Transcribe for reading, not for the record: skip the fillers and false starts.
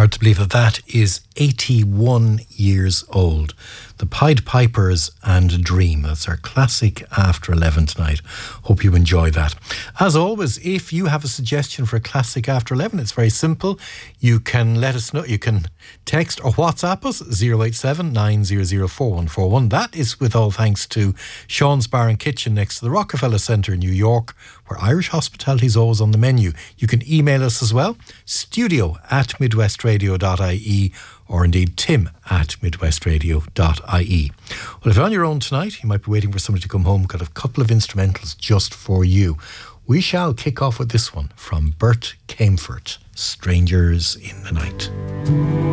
Hard to believe that is 81 years old. The Pied Pipers and Dream. That's our classic after 11 tonight. Hope you enjoy that. As always, if you have a suggestion for a classic after 11, it's very simple. You can let us know. You can text or WhatsApp us 087 900 4141. That is with all thanks to Sean's Bar and Kitchen next to the Rockefeller Centre in New York, where Irish hospitality is always on the menu. You can email us as well, studio@midwestradio.ie, or indeed tim@midwestradio.ie. Well, if you're on your own tonight, you might be waiting for somebody to come home. We've got a couple of instrumentals just for you. We shall kick off with this one from Bert Kaempfert, Strangers in the Night.